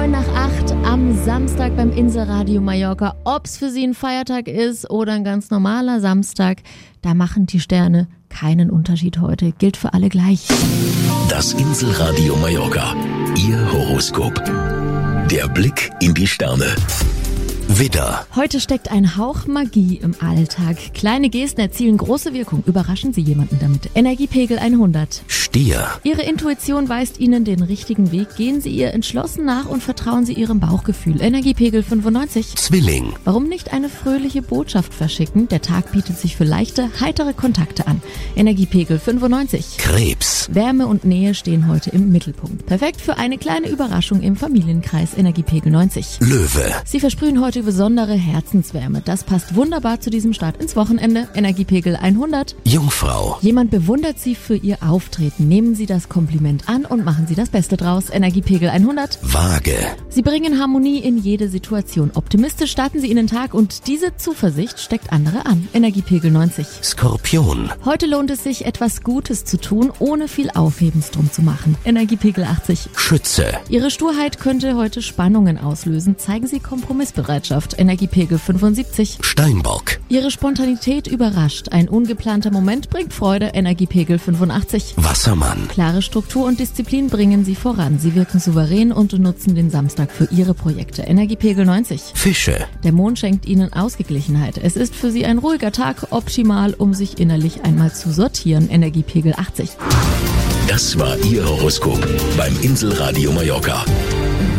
7:09 am Samstag beim Inselradio Mallorca. Ob's für Sie ein Feiertag ist oder ein ganz normaler Samstag, da machen die Sterne keinen Unterschied heute. Gilt für alle gleich. Das Inselradio Mallorca. Ihr Horoskop. Der Blick in die Sterne. Widder. Heute steckt ein Hauch Magie im Alltag. Kleine Gesten erzielen große Wirkung. Überraschen Sie jemanden damit. Energiepegel 100. Stier. Ihre Intuition weist Ihnen den richtigen Weg. Gehen Sie ihr entschlossen nach und vertrauen Sie Ihrem Bauchgefühl. Energiepegel 95. Zwilling. Warum nicht eine fröhliche Botschaft verschicken? Der Tag bietet sich für leichte, heitere Kontakte an. Energiepegel 95. Krebs. Wärme und Nähe stehen heute im Mittelpunkt. Perfekt für eine kleine Überraschung im Familienkreis. Energiepegel 90. Löwe. Sie versprühen heute besondere Herzenswärme. Das passt wunderbar zu diesem Start ins Wochenende. Energiepegel 100. Jungfrau. Jemand bewundert Sie für Ihr Auftreten. Nehmen Sie das Kompliment an und machen Sie das Beste draus. Energiepegel 100. Waage. Sie bringen Harmonie in jede Situation. Optimistisch starten Sie in den Tag und diese Zuversicht steckt andere an. Energiepegel 90. Skorpion. Heute lohnt es sich, etwas Gutes zu tun, ohne viel Aufhebens drum zu machen. Energiepegel 80. Schütze. Ihre Sturheit könnte heute Spannungen auslösen. Zeigen Sie Kompromissbereitschaft. Energiepegel 75. Steinbock. Ihre Spontanität überrascht. Ein ungeplanter Moment bringt Freude. Energiepegel 85. Wassermann. Klare Struktur und Disziplin bringen Sie voran. Sie wirken souverän und nutzen den Samstag für Ihre Projekte. Energiepegel 90. Fische. Der Mond schenkt Ihnen Ausgeglichenheit. Es ist für Sie ein ruhiger Tag, optimal, um sich innerlich einmal zu sortieren. Energiepegel 80. Das war Ihr Horoskop beim Inselradio Mallorca.